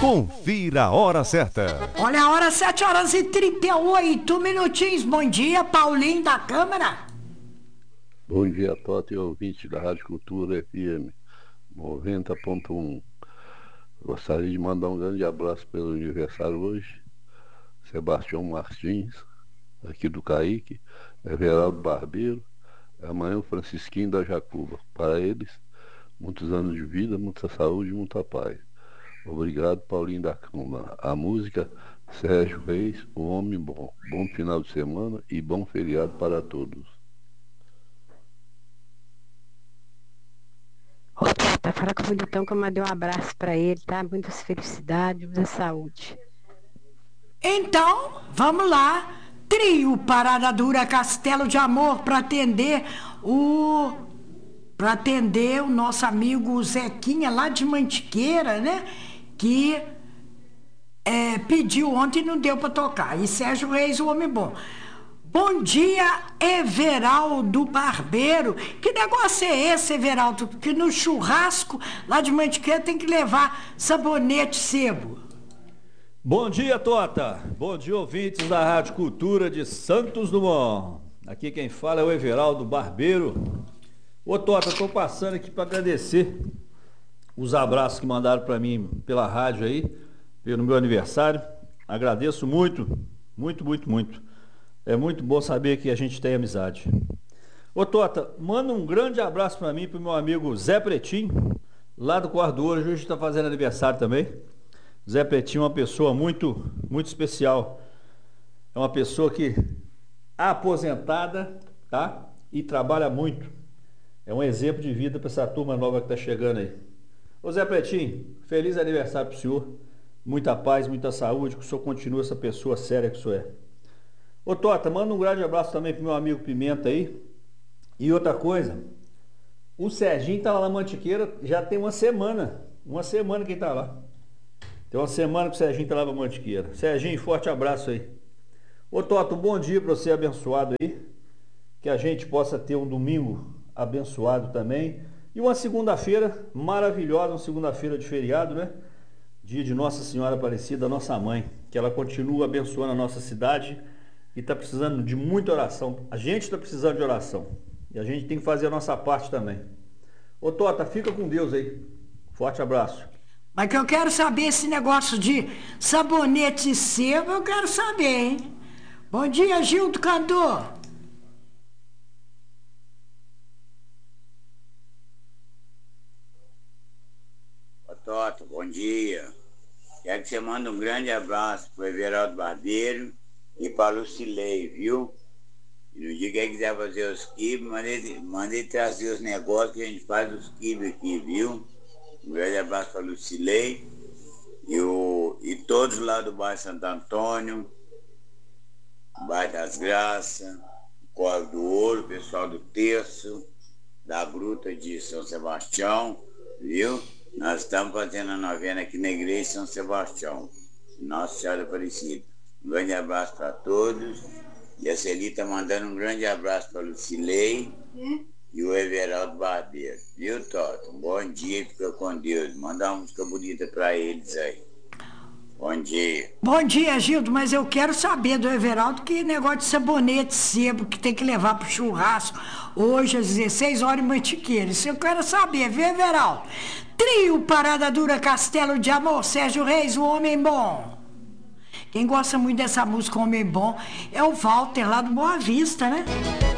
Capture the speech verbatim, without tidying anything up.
Confira a hora certa. Olha a hora, sete horas e trinta e oito minutinhos. Bom dia, Paulinho da Câmara. Bom dia, Tota e ouvinte da Rádio Cultura F M noventa ponto um. Gostaria de mandar um grande abraço pelo aniversário hoje. Sebastião Martins, aqui do Caique, Everaldo Barbeiro, amanhã o Francisquinho da Jacuba. Para eles, muitos anos de vida, muita saúde e muita paz. Obrigado, Paulinho da Câmara. A música Sérgio Reis, o Homem Bom. Bom final de semana e bom feriado para todos. Ô, Tota, fala com o bonitão que eu mandei um abraço pra ele, tá? Muitas felicidades, muita saúde. Então, vamos lá. Trio Parada Dura Castelo de Amor para atender o para atender o nosso amigo Zequinha lá de Mantiqueira, né? Que é, pediu ontem e não deu para tocar. E Sérgio Reis, o Homem Bom. Bom dia, Everaldo Barbeiro. Que negócio é esse, Everaldo? Que no churrasco lá de Mantiqueira tem que levar sabonete sebo. Bom dia, Tota. Bom dia, ouvintes da Rádio Cultura de Santos Dumont. Aqui quem fala é o Everaldo Barbeiro. Ô, Tota, eu tô passando aqui para agradecer os abraços que mandaram para mim pela rádio aí, pelo meu aniversário. Agradeço muito, muito, muito, muito. É muito bom saber que a gente tem amizade. Ô, Tota, manda um grande abraço para mim e pro meu amigo Zé Pretinho, lá do Quarto do Ouro. Hoje está fazendo aniversário também. Zé Pretinho é uma pessoa muito, muito especial. É uma pessoa que é aposentada, tá? E trabalha muito. É um exemplo de vida para essa turma nova que está chegando aí. Ô Zé Pretinho, feliz aniversário pro senhor. Muita paz, muita saúde, que o senhor continue essa pessoa séria que o senhor é. Ô Tota, manda um grande abraço também pro meu amigo Pimenta aí. E outra coisa, o Serginho tá lá na Mantiqueira já tem uma semana. Uma semana que ele tá lá. Tem uma semana que o Serginho tá lá na Mantiqueira. Serginho, forte abraço aí. Ô Tota, um bom dia para você abençoado aí. Que a gente possa ter um domingo abençoado também. E uma segunda-feira maravilhosa, uma segunda-feira de feriado, né? Dia de Nossa Senhora Aparecida, nossa mãe. Que ela continua abençoando a nossa cidade e está precisando de muita oração. A gente está precisando de oração. E a gente tem que fazer a nossa parte também. Ô Tota, fica com Deus aí. Forte abraço. Mas que eu quero saber esse negócio de sabonete e sebo, eu quero saber, hein? Bom dia, Gildo Cantor. Ô Tota, bom dia. Quero que você mande um grande abraço para o Everaldo Barbeiro e para a Lucilei, viu? E no dia que ele quiser fazer os quibos, mande, mande trazer os negócios que a gente faz os quibos aqui, viu? Um grande abraço para a Lucilei e, o, e todos lá do bairro Santo Antônio, bairro das Graças, Córrego do Ouro, pessoal do Terço, da Gruta de São Sebastião, viu? Nós estamos fazendo a novena aqui na igreja de São Sebastião, Nossa Senhora Aparecida. Um grande abraço para todos. E a Celi está mandando um grande abraço para a Lucilei e o Everaldo Barbeiro. Viu, Tota? Bom dia, fica com Deus. Manda uma música bonita para eles aí. Bom dia. Bom dia, Gildo, mas eu quero saber do Everaldo que negócio de sabonete sebo que tem que levar pro churrasco hoje às dezesseis horas em Mantiqueira. Isso eu quero saber, viu, Everaldo? Trio Parada Dura Castelo de Amor, Sérgio Reis, o Homem Bom. Quem gosta muito dessa música Homem Bom é o Walter lá do Boa Vista, né?